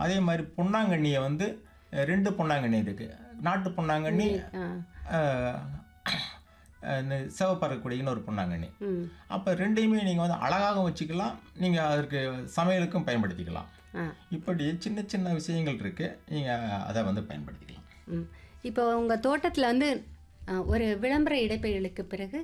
அதே மாதிரி பொன்னாங்கண்ணியை வந்து 2 பொன்னாங்கண்ணி இருக்குது. நாட்டு பொன்னாங்கண்ணி, சிவப்பறக்கூடியன்னு ஒரு பொன்னாங்கண்ணி. அப்போ 2யுமே நீங்கள் வந்து அழகாகவும் வச்சுக்கலாம், நீங்கள் அதற்கு சமையலுக்கும் பயன்படுத்திக்கலாம். இப்படி சின்ன சின்ன விஷயங்கள் இருக்குது, நீங்கள் அதை வந்து பயன்படுத்திக்கலாம். இப்போ உங்கள் தோட்டத்தில் வந்து ஒரு விளம்பர இடைவேளைக்கு பிறகு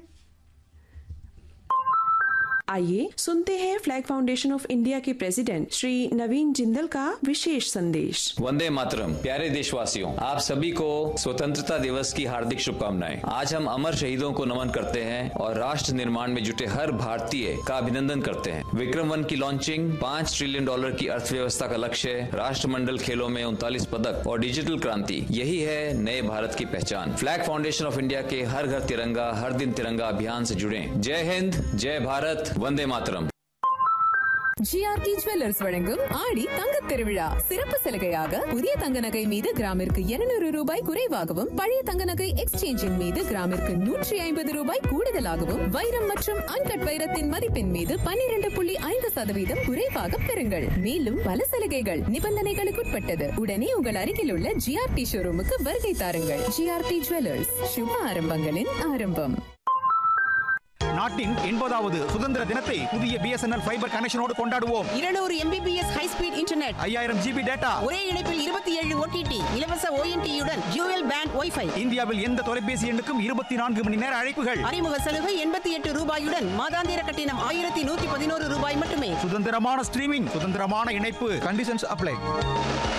आइए सुनते हैं फ्लैग फाउंडेशन ऑफ इंडिया के प्रेसिडेंट श्री नवीन जिंदल का विशेष संदेश। वंदे मातरम। प्यारे देशवासियों, आप सभी को स्वतंत्रता दिवस की हार्दिक शुभकामनाएं। आज हम अमर शहीदों को नमन करते हैं और राष्ट्र निर्माण में जुटे हर भारतीय का अभिनंदन करते हैं। विक्रम 1 की लॉन्चिंग, $5 ट्रिलियन की अर्थव्यवस्था का लक्ष्य, राष्ट्रमंडल खेलों में 39 पदक और डिजिटल क्रांति, यही है नए भारत की पहचान। फ्लैग फाउंडेशन ऑफ इंडिया के हर घर तिरंगा हर दिन तिरंगा अभियान से जुड़े। जय हिंद, जय भारत, वंदे मातरम। ஜிஆர்டி ஜுவல்லர்ஸ் வழங்கும் ஆடி தங்கத் திருவிழா சிறப்பு சலுகையாக புதிய தங்க நகை மீது கிராமிற்கு 200 ரூபாய் குறைவாகவும், பழைய தங்க நகை எக்ஸ்சேஞ்சின் மீது கிராமிற்கு 150 ரூபாய் கூடுதலாகவும், வைரம் மற்றும் அன்கட் வைரத்தின் மதிப்பின் மீது 12.5% குறைவாக பெறுங்கள். மேலும் பல சலுகைகள் நிபந்தனைகளுக்குட்பட்டது. உடனே உங்கள் அருகில் உள்ள ஜிஆர்டி ஷோரூமுக்கு வருகை தாருங்கள். ஜிஆர்டி ஜுவல்லர்ஸ், சுப ஆரம்பங்களின் ஆரம்பம். நாட்டின் 80வது சுதந்திர தினத்தை புதிய BSNL ஃபைபர் கனெக்ஷனோடு கொண்டாடுவோம். 200 Mbps high speed internet, 5000 GB data, ஒரே இணைப்பில் 27 OTT, இலவச ONT-யுடன் டியூவல் பேண்ட் வைஃபை. இந்தியாவில் எந்த தொலைபேசி எண்ணுக்கும் 24 மணி நேர அழைப்புகள். அறிமுக சலுகை 88 ரூபாயுடன், மாதாந்திர கட்டணம் 1111 ரூபாய் மட்டுமே. சுதந்திரமான ஸ்ட்ரீமிங், சுதந்திரமான இணைப்பு. Conditions apply.